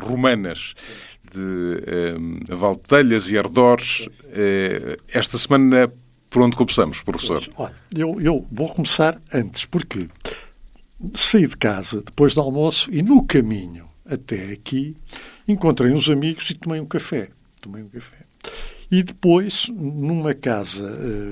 romanas de Valtelhas e Ardores. Esta semana, por onde começamos, professor? Olha, eu vou começar antes, porque saí de casa depois do almoço e no caminho até aqui encontrei uns amigos e tomei um café. E depois, numa casa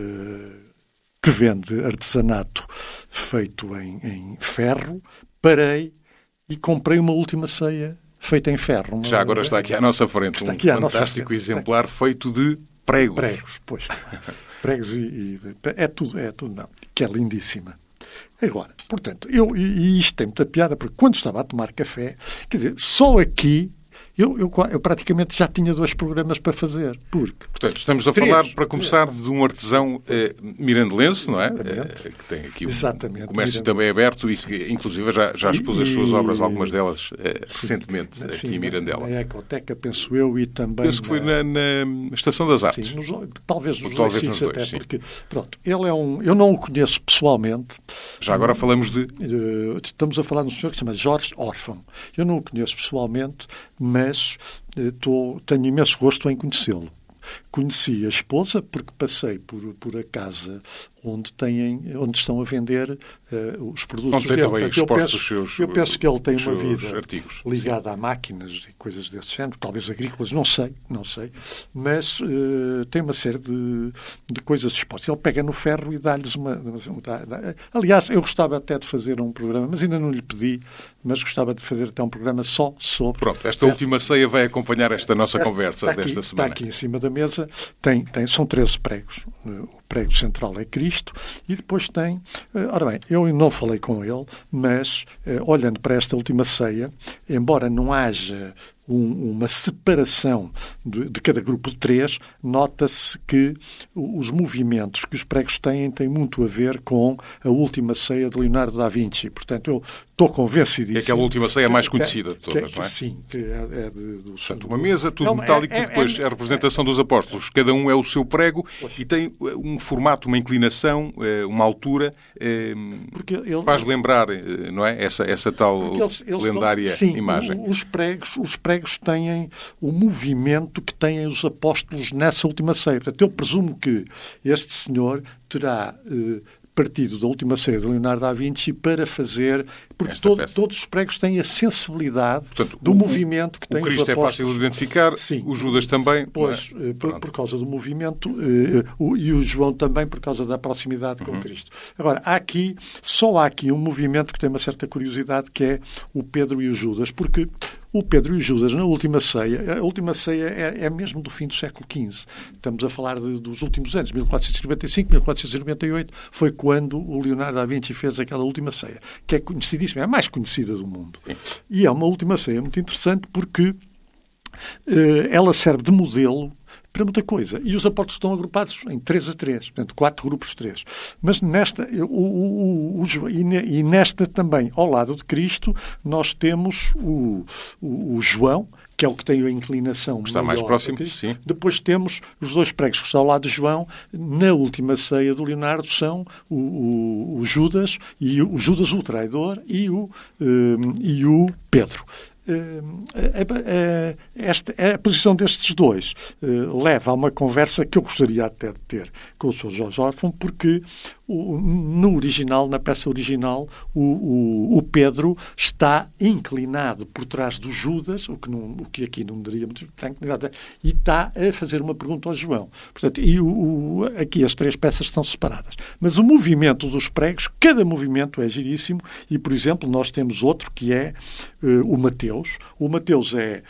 que vende artesanato feito em ferro, parei e comprei uma última ceia feita em ferro. Já agora está aqui à nossa frente um fantástico exemplar feito de pregos. Pois. Pregos e é tudo, não. Que é lindíssima. Agora, portanto, e isto tem muita piada, porque quando estava a tomar café, quer dizer, só aqui eu praticamente já tinha 2 programas para fazer. Portanto, estamos a falar, para começar, de um artesão mirandelense, não é? Que tem aqui um comércio também aberto e que, inclusive, já expôs as suas obras, algumas delas, recentemente, aqui em Mirandela. Na Ecoteca, penso eu, e também... Penso que foi na Estação das Artes. Sim, talvez nos dois, até porque... Pronto, ele é eu não o conheço pessoalmente. Já agora falamos de... Estamos a falar de um senhor que se chama Jorge Orfão. Eu não o conheço pessoalmente, mas tenho imenso gosto em conhecê-lo. Conheci a esposa porque passei por a casa onde estão a vender os produtos dele. Também eu penso que ele tem uma vida artigos, ligada a máquinas e coisas desse género, talvez agrícolas, não sei, mas tem uma série de coisas expostas. Ele pega no ferro e dá-lhes uma... Aliás, eu gostava até de fazer um programa, mas ainda não lhe pedi, mas gostava de fazer até um programa só sobre... Pronto, esta última ceia vai acompanhar esta nossa conversa desta semana. Está aqui em cima da mesa, são 13 pregos. O prego central é Cristo e depois tem... Ora bem, eu não falei com ele, mas olhando para esta última ceia, embora não haja uma separação de cada grupo de 3, nota-se que os movimentos que os pregos têm muito a ver com a última ceia de Leonardo da Vinci. Portanto, eu estou convencidíssimo... É aquela última ceia mais conhecida de todas, não é? Sim, que é Portanto, uma mesa, tudo metálico, e depois a representação dos apóstolos. Cada um é o seu prego e tem um formato, uma inclinação, uma altura, faz lembrar, não é? Essa tal lendária imagem. Os pregos têm o movimento que têm os apóstolos nessa última ceia. Portanto, eu presumo que este senhor terá partido da última ceia de Leonardo da Vinci para fazer... Porque todos os pregos têm a sensibilidade, portanto, do movimento que têm os apóstolos. O Cristo é fácil de identificar, sim. O Judas também. Pois, por causa do movimento, e o João também por causa da proximidade com Cristo. Agora, só há aqui um movimento que tem uma certa curiosidade, que é o Pedro e o Judas, porque o Pedro e o Judas, na última ceia, a última ceia é mesmo do fim do século XV. Estamos a falar dos últimos anos, 1495, 1498, foi quando o Leonardo da Vinci fez aquela última ceia, que é conhecidíssima, é a mais conhecida do mundo. E é uma última ceia muito interessante porque ela serve de modelo para muita coisa. E os apóstolos estão agrupados em 3 a 3, portanto, 4 grupos de 3. Mas nesta, e nesta também, ao lado de Cristo, nós temos o João, que é o que tem a inclinação está mais próximo, sim. Depois temos os 2 pregos que estão ao lado de João. Na última ceia do Leonardo são o Judas, e o Judas o traidor, e o Pedro. A posição destes 2 leva a uma conversa que eu gostaria até de ter com o Sr. Jorge Orfão, porque no original, na peça original, o Pedro está inclinado por trás do Judas, o que aqui não daria muito, e está a fazer uma pergunta ao João. Portanto, aqui as 3 peças estão separadas. Mas o movimento dos pregos, cada movimento é giríssimo, e, por exemplo, nós temos outro que é o Mateus. O Mateus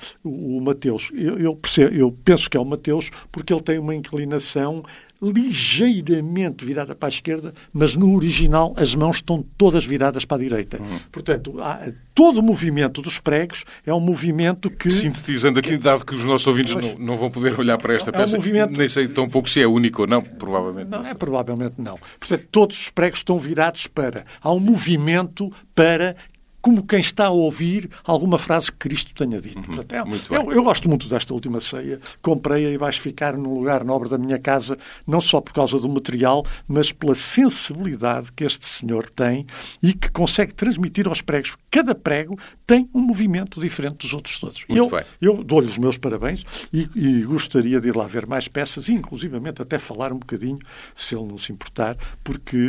eu penso que é o Mateus porque ele tem uma inclinação ligeiramente virada para a esquerda, mas no original as mãos estão todas viradas para a direita. Portanto, todo o movimento dos pregos é um movimento que... Sintetizando aqui, dado que os nossos ouvintes não vão poder olhar para esta peça, nem sei tão pouco se é único ou não, provavelmente. Não, provavelmente não. Portanto, todos os pregos estão virados há um movimento para como quem está a ouvir alguma frase que Cristo tenha dito. Portanto, eu gosto muito desta última ceia. Comprei-a e vais ficar num lugar nobre da minha casa, não só por causa do material, mas pela sensibilidade que este senhor tem e que consegue transmitir aos pregos. Cada prego tem um movimento diferente dos outros todos. Eu dou-lhe os meus parabéns e gostaria de ir lá ver mais peças e, inclusivamente, até falar um bocadinho, se ele não se importar, porque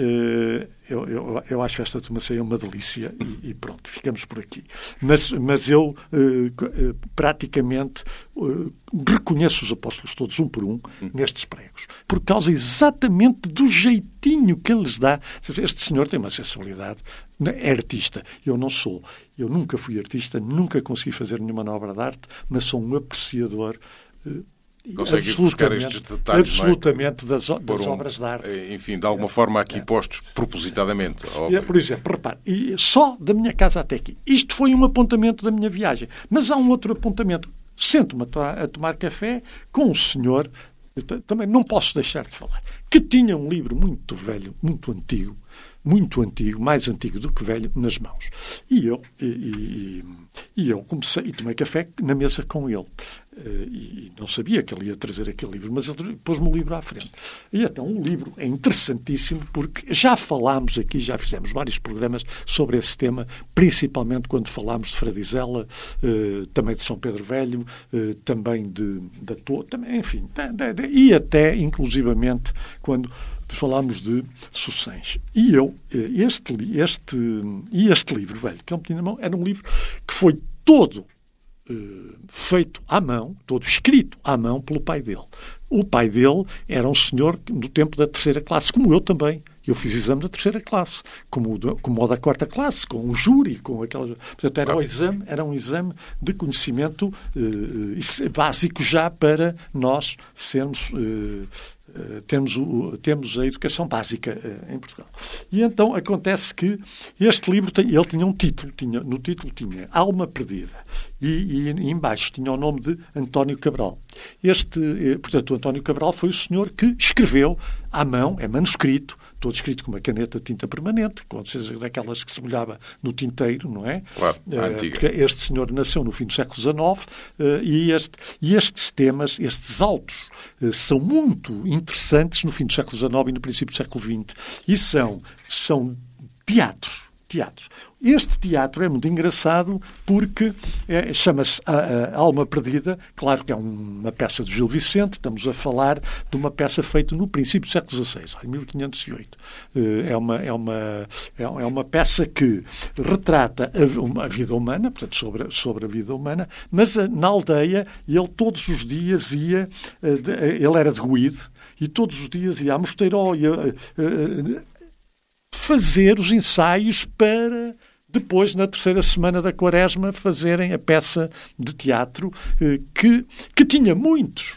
eu acho esta última ceia uma delícia e pronto, ficamos por aqui. Mas eu praticamente reconheço os apóstolos todos, um por um, nestes pregos. Por causa exatamente do jeitinho que ele lhes dá. Este senhor tem uma sensibilidade, é artista. Eu não sou. Eu nunca fui artista, nunca consegui fazer nenhuma obra de arte, mas sou um apreciador consegue buscar estes detalhes absolutamente das obras de arte. Enfim, de alguma forma aqui postos propositadamente. Por exemplo, repare, só da minha casa até aqui. Isto foi um apontamento da minha viagem. Mas há um outro apontamento. Sento-me a tomar café com um senhor, eu também não posso deixar de falar, que tinha um livro muito velho, muito antigo, mais antigo do que velho, nas mãos. E eu comecei e tomei café na mesa com ele. E não sabia que ele ia trazer aquele livro, mas ele pôs-me o livro à frente. E então o livro é interessantíssimo porque já falámos aqui, já fizemos vários programas sobre esse tema, principalmente quando falámos de Fradizela, também de São Pedro Velho, também da Torre, enfim, e até, inclusivamente, quando falámos de Sucens. E este livro, velho, que ele tinha na mão, era um livro que foi todo feito à mão, todo escrito à mão pelo pai dele. O pai dele era um senhor do tempo da terceira classe, como eu também. Eu fiz exame da terceira classe, como o da quarta classe, com um júri, com aquelas... Portanto, era um exame de conhecimento básico já para nós sermos... Temos a educação básica em Portugal. E então acontece que este livro ele tinha um título. No título tinha Alma Perdida. E embaixo tinha o nome de António Cabral. Portanto, o António Cabral foi o senhor que escreveu à mão, é manuscrito, todo escrito com uma caneta de tinta permanente, com certeza daquelas que se molhava no tinteiro, não é? Claro, antiga. Porque este senhor nasceu no fim do século XIX e estes temas, estes autos, são muito interessantes no fim do século XIX e no princípio do século XX. E são teatros. Este teatro é muito engraçado porque chama-se a Alma Perdida. Claro que é uma peça de Gil Vicente. Estamos a falar de uma peça feita no princípio do século XVI, em 1508. É uma peça que retrata a vida humana, portanto, sobre a vida humana, mas na aldeia ele todos os dias ia... Ele era de Guide e todos os dias ia à Mosteiró, fazer os ensaios para depois, na terceira semana da Quaresma, fazerem a peça de teatro que tinha muitos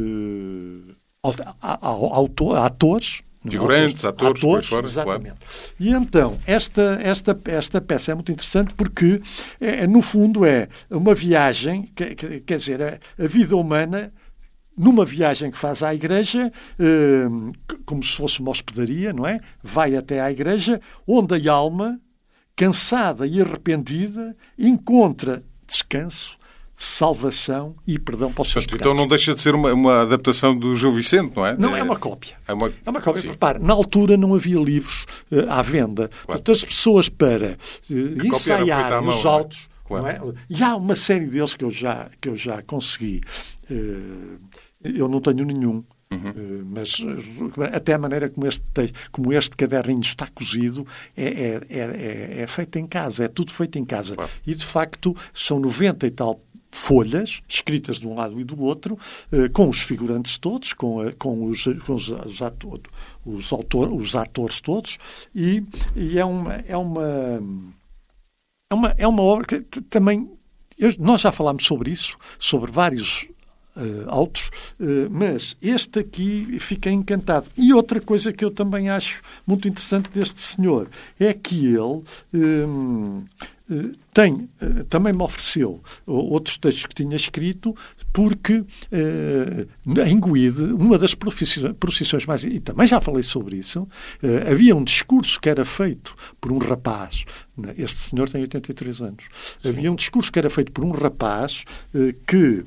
atores. Figurantes, atores, por fora, exatamente. Claro. E então, esta peça é muito interessante porque, no fundo, é uma viagem, quer dizer, a vida humana... Numa viagem que faz à igreja, como se fosse uma hospedaria, não é? Vai até à igreja, onde a alma, cansada e arrependida, encontra descanso, salvação e perdão para os seus pecados. Então não deixa de ser uma adaptação do Gil Vicente, não é? Não, é uma cópia. É uma cópia. Sim. Repare, na altura não havia livros à venda. Claro. Portanto, as pessoas para ensaiar os autos... Claro. Não é? E há uma série deles que eu já consegui... Eu não tenho nenhum, mas até a maneira como este caderninho está cozido é feito em casa, é tudo feito em casa. Claro. E, de facto, são 90 e tal folhas, escritas de um lado e do outro, com os figurantes todos, com os atores todos, e é uma obra que também... Nós já falámos sobre isso, sobre vários... autos, mas este aqui fica encantado. E outra coisa que eu também acho muito interessante deste senhor é que ele também me ofereceu outros textos que tinha escrito, porque em Guide, uma das procissões mais... E também já falei sobre isso. Havia um discurso que era feito por um rapaz. Este senhor tem 83 anos. Sim. Havia um discurso que era feito por um rapaz que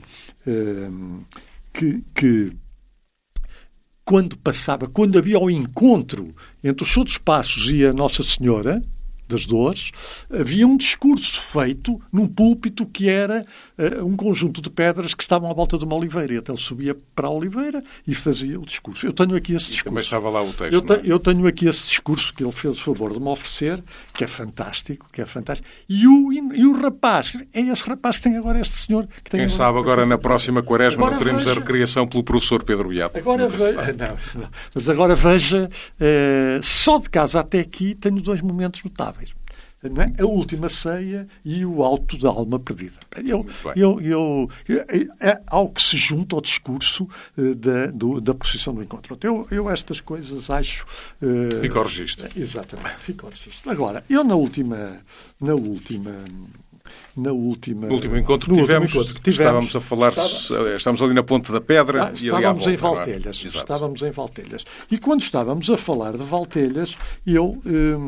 quando havia o encontro entre os outros passos e a Nossa Senhora das Dores, havia um discurso feito num púlpito que era um conjunto de pedras que estavam à volta de uma oliveira. E até ele subia para a oliveira e fazia o discurso. Eu tenho aqui esse discurso. Também estava lá o texto. Eu tenho aqui esse discurso que ele fez o favor de me oferecer, que é fantástico. E o rapaz, é esse rapaz que tem agora este senhor. Que tem Quem sabe agora na próxima Quaresma não teremos a recriação pelo professor Pedro Beato. Mas agora veja, só de casa até aqui tenho 2 momentos notáveis. Não é? A última ceia e o alto da alma perdida. Ao que se junta ao discurso da procissão do encontro. Eu estas coisas acho... Fica ao registro. Exatamente, fica ao registro. Agora, eu no último encontro que tivemos, estávamos a falar, estávamos ali na Ponte da Pedra e ali à volta. Estávamos em Valtelhas. E quando estávamos a falar de Valtelhas, eu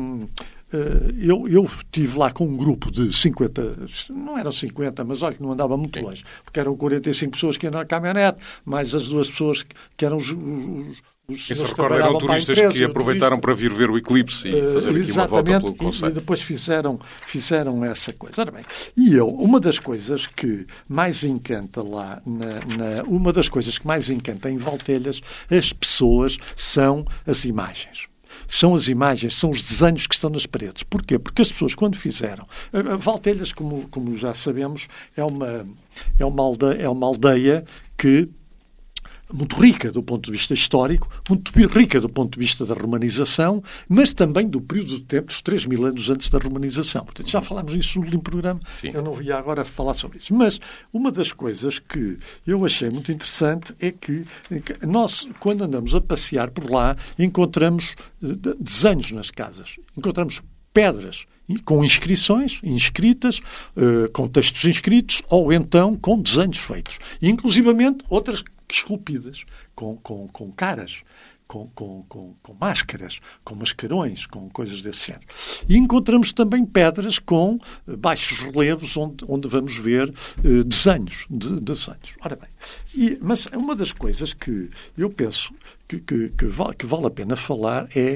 estive lá com um grupo de 50, não eram 50, mas olha que não andava muito longe, porque eram 45 pessoas que iam na caminhonete, mais as 2 pessoas que eram Quem se recorda eram turistas que aproveitaram para vir ver o eclipse e fazer aqui uma volta pelo concelho. E depois fizeram essa coisa. Ora bem, uma das coisas que mais encanta lá, uma das coisas que mais encanta em Valtelhas, as pessoas, são as imagens. São as imagens, são os desenhos que estão nas paredes. Porquê? Porque as pessoas, quando fizeram... Valtelhas, como já sabemos, é uma aldeia que... muito rica do ponto de vista histórico, muito rica do ponto de vista da romanização, mas também do período de tempo dos 3.000 anos antes da romanização. Portanto, já falámos nisso no último programa, sim. Eu não via agora falar sobre isso. Mas uma das coisas que eu achei muito interessante é que nós, quando andamos a passear por lá, encontramos desenhos nas casas, encontramos pedras com inscrições inscritas, com textos inscritos, ou então com desenhos feitos. E, inclusivamente, outras esculpidas, com caras, com máscaras, com mascarões, com coisas desse género. E encontramos também pedras com baixos relevos onde vamos ver desenhos. Ora bem, mas uma das coisas que eu penso que vale a pena falar é...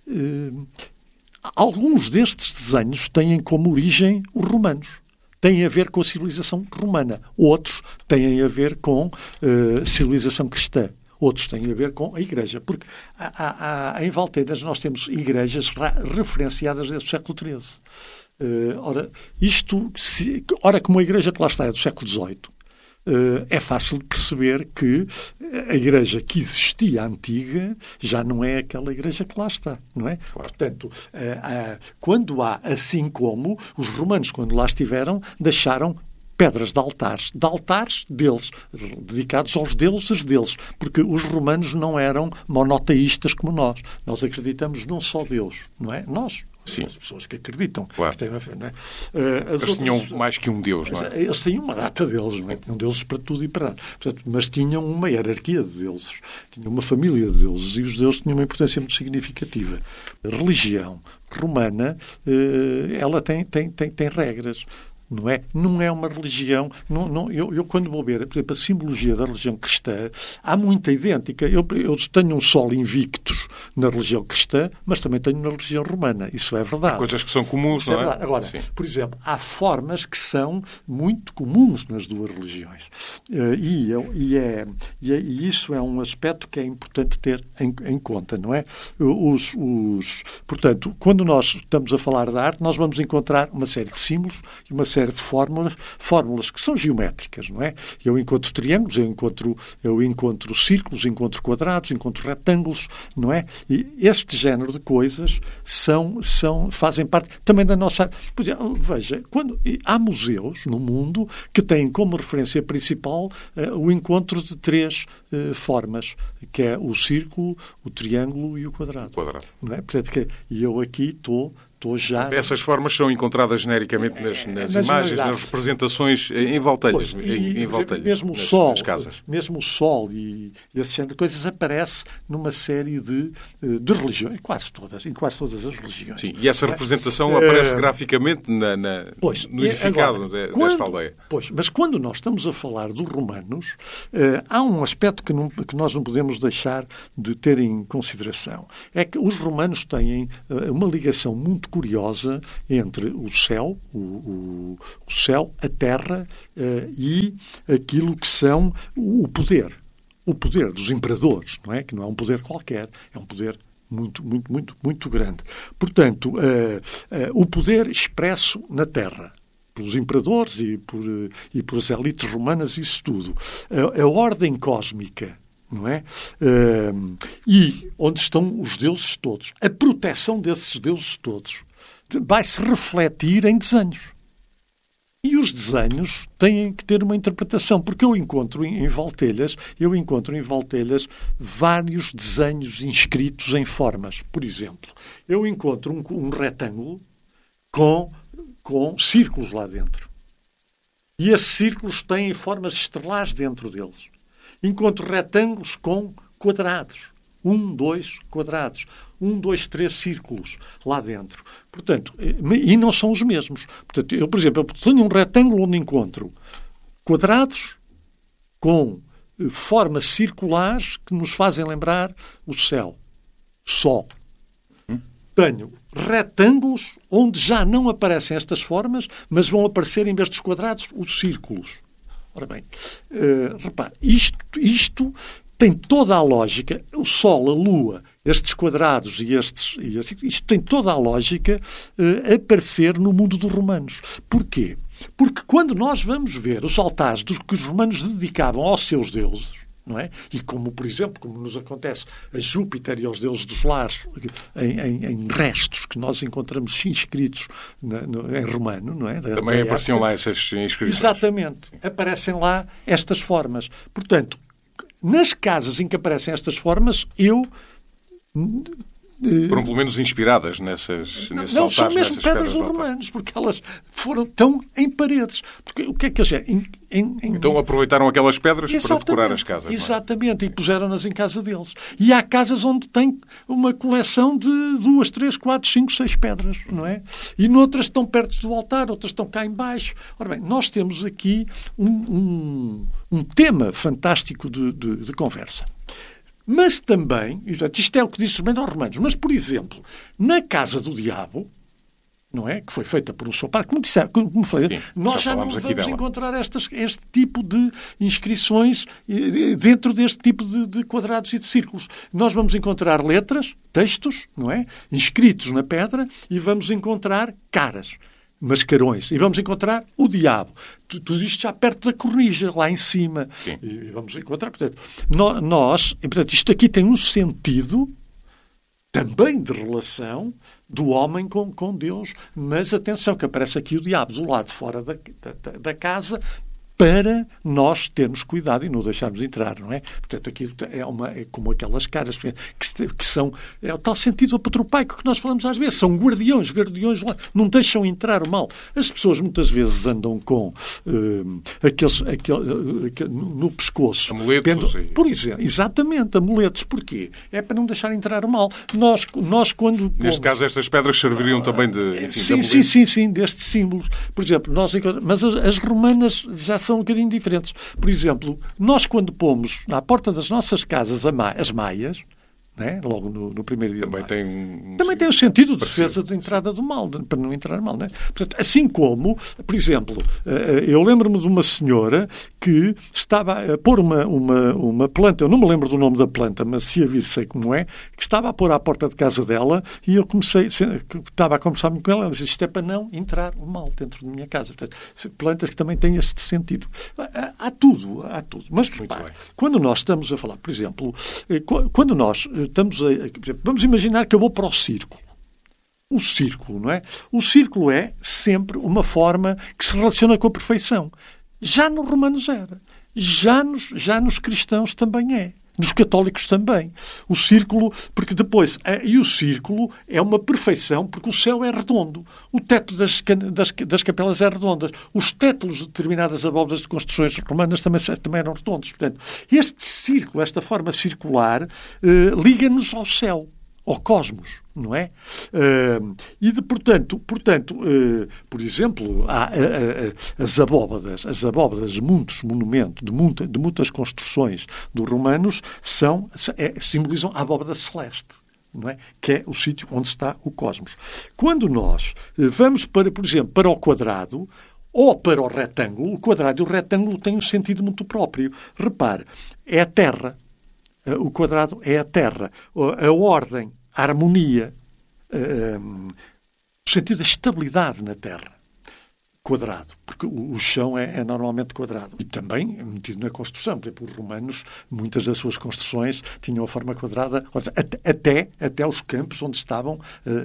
alguns destes desenhos têm como origem os romanos. Têm a ver com a civilização romana. Outros têm a ver com a civilização cristã. Outros têm a ver com a Igreja. Porque em Valtelhas nós temos igrejas referenciadas desde o século XIII. Ora, como a igreja que lá está é do século XVIII, é fácil de perceber que a igreja que existia antiga já não é aquela igreja que lá está, não é? Claro. Portanto, quando há, assim como os romanos, quando lá estiveram, deixaram pedras de altares deles, dedicados aos deuses deles, porque os romanos não eram monoteístas como nós. Nós acreditamos num só Deus, não é? Nós. Sim. As pessoas que acreditam. Claro. Que têm a fé, não é? Eles tinham mais que um Deus, não é? Eles tinham uma data deles, não é? Tinham deuses para tudo e para nada. Portanto, mas tinham uma hierarquia de deuses, tinham uma família de deuses, e os deuses tinham uma importância muito significativa. A religião romana, ela tem regras. Não é? Não é uma religião... Eu quando vou ver, por exemplo, a simbologia da religião cristã, há muita idêntica. Eu tenho um sol invictus na religião cristã, mas também tenho na religião romana. Isso é verdade. Há coisas que são comuns, não é? Agora, sim. Por exemplo, há formas que são muito comuns nas duas religiões. E isso é um aspecto que é importante ter em conta, não é? Portanto, quando nós estamos a falar da arte, nós vamos encontrar uma série de símbolos e uma série de fórmulas que são geométricas, não é? Eu encontro triângulos, eu encontro círculos, encontro quadrados, encontro retângulos, não é? E este género de coisas fazem parte também da nossa... Por exemplo, veja, há museus no mundo que têm como referência principal o encontro de 3 formas, que é o círculo, o triângulo e o quadrado. Não é? Portanto, eu aqui estou estou já... Essas formas são encontradas genericamente nas imagens, nas representações em voltelhas, mesmo o sol, nas casas. Mesmo o sol e esse género de coisas aparece numa série de religiões, em quase todas as religiões. Sim, e essa representação aparece graficamente no edificado desta aldeia. Pois, mas quando nós estamos a falar dos romanos, há um aspecto que nós não podemos deixar de ter em consideração. É que os romanos têm uma ligação muito curiosa entre o céu, a terra e aquilo que são o poder. O poder dos imperadores, não é? Que não é um poder qualquer, é um poder muito, muito, muito, muito grande. Portanto, o poder expresso na terra, pelos imperadores e por as elites romanas, isso tudo. A ordem cósmica, não é? E onde estão os deuses todos. A proteção desses deuses todos vai-se refletir em desenhos. E os desenhos têm que ter uma interpretação, porque eu encontro em voltelhas vários desenhos inscritos em formas. Por exemplo, eu encontro um retângulo com círculos lá dentro. E esses círculos têm formas estelares dentro deles. Encontro retângulos com quadrados. 1, 2 quadrados. 1, 2, 3 círculos lá dentro. Portanto, e não são os mesmos. Portanto, eu, por exemplo, tenho um retângulo onde encontro quadrados com formas circulares que nos fazem lembrar o céu, o sol. Tenho retângulos onde já não aparecem estas formas, mas vão aparecer, em vez dos quadrados, os círculos. Ora bem, repare, isto tem toda a lógica. O Sol, a Lua, estes quadrados isto tem toda a lógica a aparecer no mundo dos romanos. Porquê? Porque quando nós vamos ver os altares que os romanos dedicavam aos seus deuses, não é? E como, por exemplo, como nos acontece a Júpiter e aos deuses dos lares, em restos que nós encontramos inscritos em romano, não é? Também apareciam lá essas inscrições. Exatamente. Aparecem lá estas formas. Portanto, nas casas em que aparecem estas formas, foram pelo menos inspiradas nesses altares, não, são mesmo pedras dos romanos, porque elas estão em paredes. Porque o que é que eles querem? Então aproveitaram aquelas pedras para decorar as casas. Exatamente, e puseram-nas em casa deles. E há casas onde tem uma coleção de 2, 3, 4, 5, 6 pedras, não é? E noutras estão perto do altar, outras estão cá em baixo. Ora bem, nós temos aqui um tema fantástico de conversa. Mas também, isto é o que diz também aos romanos, mas, por exemplo, na Casa do Diabo, não é? Que foi feita por um soldado, como falei, sim, nós já não vamos encontrar este tipo de inscrições dentro deste tipo de quadrados e de círculos. Nós vamos encontrar letras, textos, não é? Inscritos na pedra, e vamos encontrar caras, mascarões, e vamos encontrar o diabo. Tudo isto já perto da cornija, lá em cima. Sim. E vamos encontrar, portanto, portanto, isto aqui tem um sentido também de relação do homem com Deus, mas atenção que aparece aqui o diabo do lado de fora da casa, para nós termos cuidado e não o deixarmos entrar, não é? Portanto, aquilo é como aquelas caras que são... É o tal sentido apotropaico que nós falamos às vezes. São guardiões lá, não deixam entrar o mal. As pessoas muitas vezes andam com no pescoço. Amuletos. Por exemplo, exatamente, amuletos. Porquê? É para não deixar entrar o mal. Nós quando... Neste caso, estas pedras serviriam também de... Sim, destes símbolos. Por exemplo, mas as romanas já são um bocadinho diferentes. Por exemplo, nós quando pomos à porta das nossas casas as maias, né? Logo no primeiro dia também tem o sentido de defesa de entrada do mal, para não entrar mal. Né? Portanto, assim como, por exemplo, eu lembro-me de uma senhora que estava a pôr uma planta, eu não me lembro do nome da planta, mas se a vir sei como é, que estava a pôr à porta de casa dela, e eu estava a conversar com ela, ela disse, isto é para não entrar o mal dentro da minha casa. Portanto, plantas que também têm esse sentido. Há tudo. Mas, repare, quando nós estamos a falar, por exemplo, quando nós vamos imaginar que eu vou para o círculo. O círculo, não é? O círculo é sempre uma forma que se relaciona com a perfeição. Já nos romanos era. Já nos cristãos também é. Dos católicos também. O círculo, porque depois... E o círculo é uma perfeição, porque o céu é redondo. O teto das capelas é redondo. Os tétulos de determinadas abóbadas de construções romanas também eram redondos. Portanto, este círculo, esta forma circular, liga-nos ao céu, ao cosmos, não é? Portanto, por exemplo, há as abóbadas de muitos monumentos, de muitas construções dos romanos, simbolizam a abóbada celeste, não é? Que é o sítio onde está o cosmos. Quando nós vamos, por exemplo, para o quadrado ou para o retângulo, o quadrado e o retângulo têm um sentido muito próprio. Repare, é a Terra. O quadrado é a Terra. A ordem, a harmonia, o sentido da estabilidade na Terra. Quadrado, porque o chão é normalmente quadrado. E também metido na construção. Por exemplo, os romanos, muitas das suas construções tinham a forma quadrada, até os campos onde estavam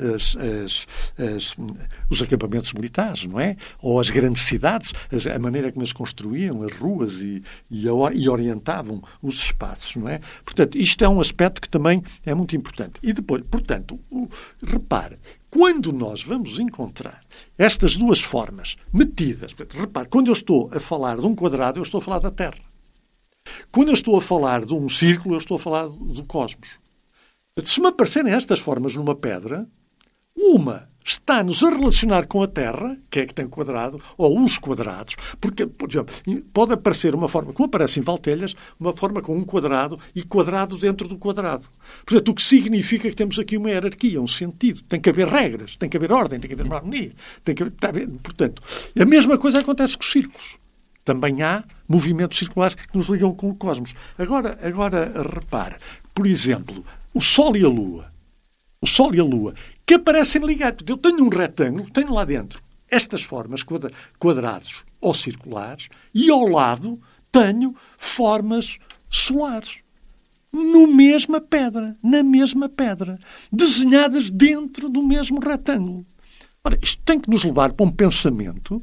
os acampamentos militares, não é? Ou as grandes cidades, a maneira como eles construíam as ruas e orientavam os espaços, não é? Portanto, isto é um aspecto que também é muito importante. E depois, portanto, repare, quando nós vamos encontrar estas duas formas metidas, repare, quando eu estou a falar de um quadrado, eu estou a falar da Terra. Quando eu estou a falar de um círculo, eu estou a falar do cosmos. Se me aparecerem estas formas numa pedra, uma está-nos a relacionar com a Terra, que é que tem quadrado, ou os quadrados, porque, por exemplo, pode aparecer uma forma, como aparece em Valtelhas, uma forma com um quadrado e quadrado dentro do quadrado. Portanto, o que significa que temos aqui uma hierarquia, um sentido. Tem que haver regras, tem que haver ordem, tem que haver uma harmonia. Portanto, a mesma coisa acontece com os círculos. Também há movimentos circulares que nos ligam com o cosmos. Agora repare, por exemplo, o Sol e a Lua. O Sol e a Lua, que aparecem ligados. Eu tenho um retângulo, tenho lá dentro estas formas, quadrados ou circulares, e ao lado tenho formas solares. Na mesma pedra, desenhadas dentro do mesmo retângulo. Ora, isto tem que nos levar para um pensamento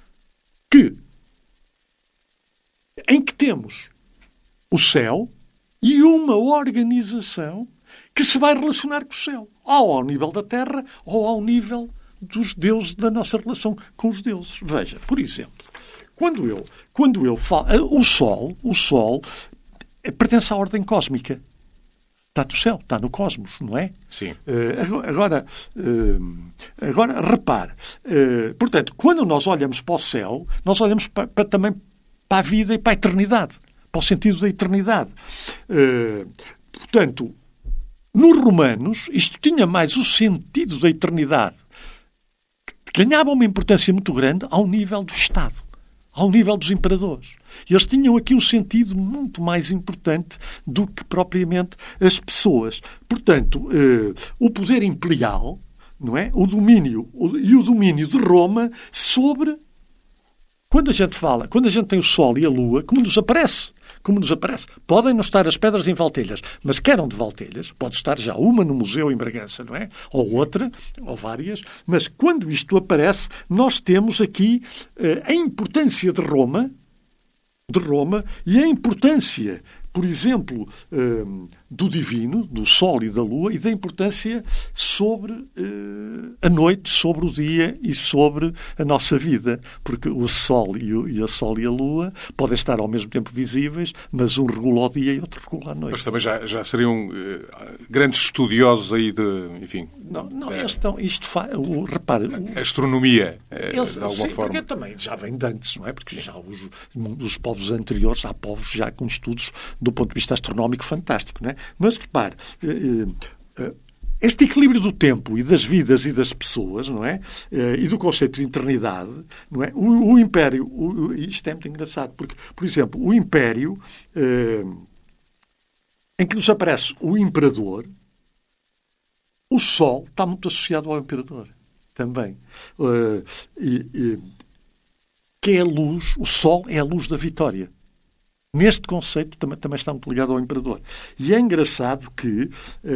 em que temos o céu e uma organização que se vai relacionar com o céu, ou ao nível da Terra, ou ao nível dos deuses, da nossa relação com os deuses. Veja, por exemplo, quando eu falo... O Sol pertence à ordem cósmica. Está no céu, está no cosmos, não é? Sim. Agora repare. Portanto, quando nós olhamos para o céu, nós olhamos também para a vida e para a eternidade, para o sentido da eternidade. Portanto, nos romanos, isto tinha mais o sentido da eternidade, que ganhava uma importância muito grande ao nível do Estado, ao nível dos imperadores. Eles tinham aqui um sentido muito mais importante do que propriamente as pessoas. Portanto, o poder imperial, não é? O domínio de Roma sobre... Quando a gente tem o Sol e a Lua, como nos aparece. Podem não estar as pedras em Valtelhas, mas que eram de Valtelhas, pode estar já uma no museu em Bragança, não é? Ou outra, ou várias, mas quando isto aparece, nós temos aqui a importância de Roma e a importância, por exemplo, do divino, do Sol e da Lua, e da importância sobre a noite, sobre o dia e sobre a nossa vida. Porque o Sol e a Lua podem estar ao mesmo tempo visíveis, mas um regula o dia e outro regula a noite. Mas também já seriam grandes estudiosos aí de, enfim... Não, repare... A astronomia, de alguma forma. Porque também já vem de antes, não é? Porque já os povos anteriores, há povos já com estudos do ponto de vista astronómico fantástico, não é? Mas repare, este equilíbrio do tempo e das vidas e das pessoas, não é? E do conceito de eternidade, não é? O Império, isto é muito engraçado, porque, por exemplo, o Império, em que nos aparece o Imperador, o Sol está muito associado ao Imperador, também. Que é a luz, o Sol é a luz da vitória. Neste conceito também está muito ligado ao Imperador. E é engraçado que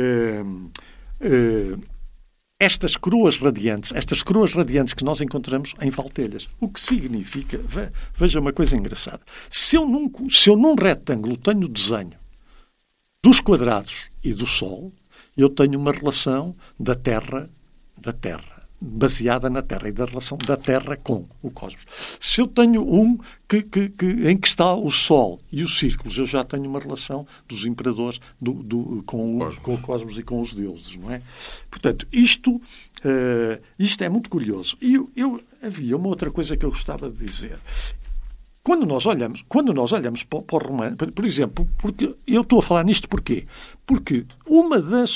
estas coroas radiantes que nós encontramos em Valtelhas, o que significa, veja uma coisa engraçada, se eu num retângulo tenho desenho dos quadrados e do Sol, eu tenho uma relação da Terra, baseada na Terra e da relação da Terra com o cosmos. Se eu tenho em que está o Sol e os círculos, eu já tenho uma relação dos imperadores com o cosmos e com os deuses, não é? Portanto, isto é muito curioso. E havia uma outra coisa que eu gostava de dizer. Quando nós olhamos para o romano, por exemplo, porque eu estou a falar nisto porquê? Porque uma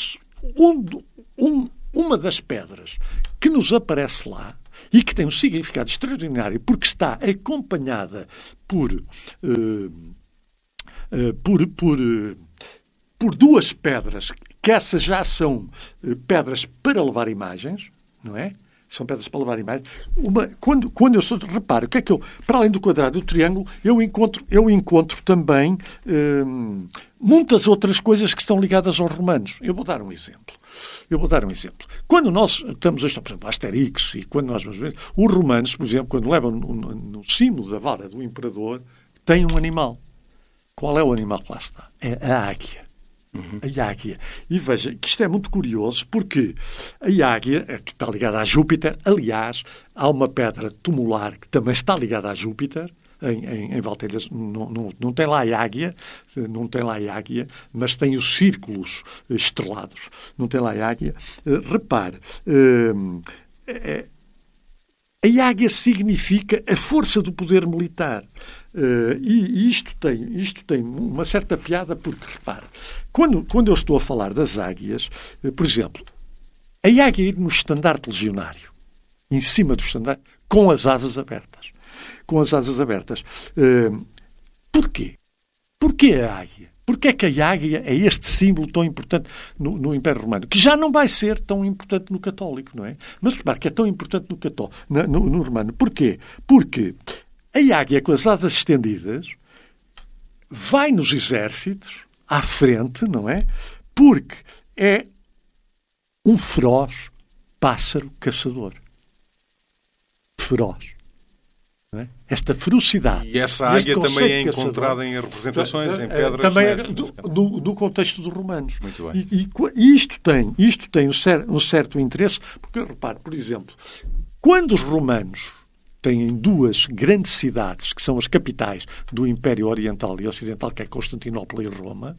das pedras que nos aparece lá e que tem um significado extraordinário porque está acompanhada por duas pedras, que essas já são pedras para levar imagens, não é? São pedras para levar imagens. Quando eu estou... Repare, o que é que eu... Para além do quadrado e do triângulo, eu encontro também muitas outras coisas que estão ligadas aos romanos. Eu vou dar um exemplo. Quando nós estamos a estudar, por exemplo, Asterix, e quando nós vamos ver, os romanos, por exemplo, quando levam no cimo da vara do imperador, têm um animal. Qual é o animal que lá está? É a águia. A águia. E veja que isto é muito curioso porque a águia, que está ligada a Júpiter, aliás, há uma pedra tumular que também está ligada a Júpiter, em Valtelhas, não tem lá a águia, mas tem os círculos estrelados. Não tem lá a águia. Repare, a águia significa a força do poder militar. E isto tem uma certa piada porque, repare, quando eu estou a falar das águias, por exemplo, a águia ir no estandarte legionário, em cima do estandarte, com as asas abertas. Porquê? Porquê a águia? Porquê é que a águia é este símbolo tão importante no Império Romano? Que já não vai ser tão importante no católico, não é? Mas repare que é tão importante no romano. Porquê? Porque a águia com as asas estendidas vai nos exércitos, à frente, não é? Porque é um feroz pássaro caçador. Feroz. Esta ferocidade. E essa águia também é encontrada em representações, em pedras. Também do contexto dos romanos. Muito bem. E isto tem um certo interesse, porque, repare, por exemplo, quando os romanos têm duas grandes cidades, que são as capitais do Império Oriental e Ocidental, que é Constantinopla e Roma,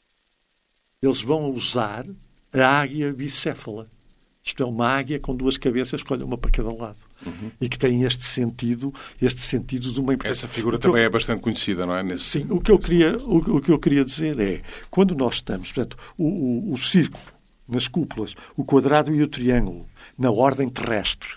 eles vão usar a águia bicéfala. Isto é uma águia com duas cabeças, que olha uma para cada lado. E que tem este sentido de uma importância. Essa figura também é bastante conhecida, não é? Sim. O que eu queria dizer é, quando nós estamos, portanto, o círculo nas cúpulas, o quadrado e o triângulo, na ordem terrestre,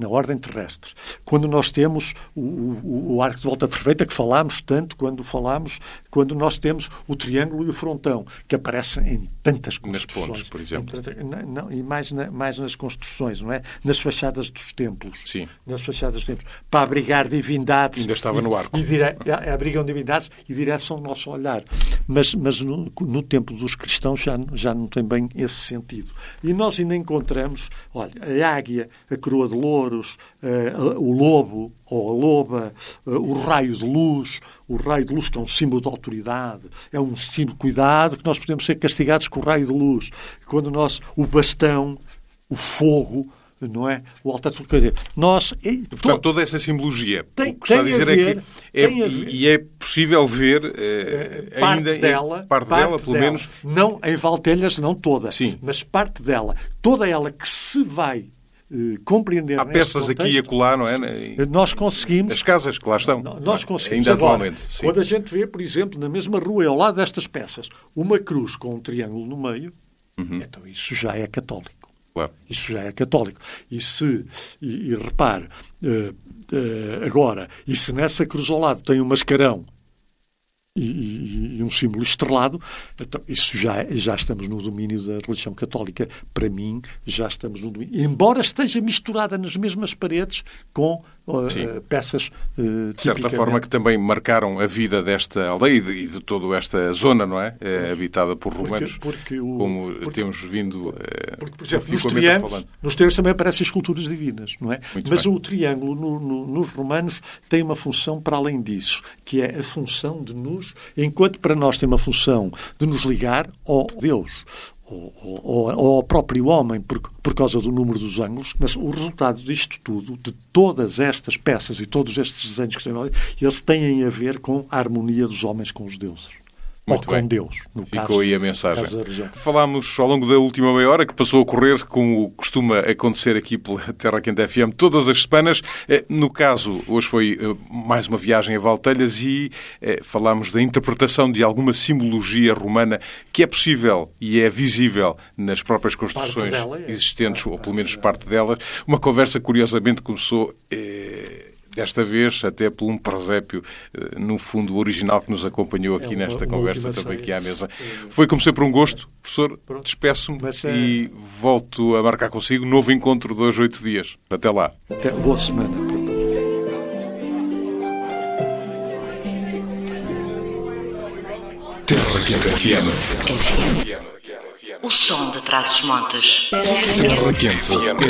quando nós temos o arco de volta perfeita, que falámos tanto quando nós temos o triângulo e o frontão, que aparecem em tantas construções. Nas pontes, por exemplo. E mais nas construções, não é? Nas fachadas dos templos. Sim. Nas fachadas dos templos. Para abrigar divindades. Ainda estava no arco. Abrigam divindades e direção o nosso olhar. Mas no tempo dos cristãos já não tem bem esse sentido. E nós ainda encontramos, olha, a águia, a coroa de louros, o lobo ou a loba, o raio de luz, que é um símbolo de autoridade, é um símbolo de cuidado, que nós podemos ser castigados com o raio de luz. Quando o bastão, o fogo, não é? O altar de fogo. Portanto, toda essa simbologia, o que está a dizer é possível ver parte dela, pelo menos. Não em Valtelhas, não toda, sim, mas parte dela. Toda ela que se vai compreender. Há peças contexto, aqui e acolá, não é? Nós conseguimos... As casas que lá estão. Nós conseguimos. Ainda atualmente. Agora, quando a gente vê, por exemplo, na mesma rua, ao lado destas peças, uma cruz com um triângulo no meio, então isso já é católico. Claro. Isso já é católico. E repare, agora, e se nessa cruz ao lado tem um mascarão e um símbolo estrelado, então isso já estamos no domínio da religião católica. Para mim, já estamos no domínio. Embora esteja misturada nas mesmas paredes com peças de certa forma que também marcaram a vida desta aldeia e de toda esta zona, não é? Habitada por romanos, como temos vindo porque, por exemplo, nos triângulos também aparecem esculturas divinas, não é? Mas o triângulo nos romanos tem uma função para além disso, que é a função de nos Deus, enquanto para nós tem uma função de nos ligar ao Deus, ou ao próprio homem, por causa do número dos ângulos. Mas o resultado disto tudo, de todas estas peças e todos estes desenhos que têm, eles têm a ver com a harmonia dos homens com os deuses. Muito ou bem. Com Deus. No Ficou caso, aí a mensagem. Falámos ao longo da última meia hora, que passou a correr, como costuma acontecer aqui pela Terra Quente FM, todas as semanas. No caso, hoje foi mais uma viagem a Valtelhas e falámos da interpretação de alguma simbologia romana que é possível e é visível nas próprias construções existentes, ou pelo menos parte delas. Uma conversa, curiosamente, começou... desta vez até por um presépio, no fundo original, que nos acompanhou aqui nesta conversa, também aqui à mesa. Foi, como sempre, um gosto. Professor, despeço-me e volto a marcar consigo novo encontro de 2 a 8 dias. Até lá. Até boa semana. Terra Quente FM. O som de Trás-os-Montes. Terra Quente.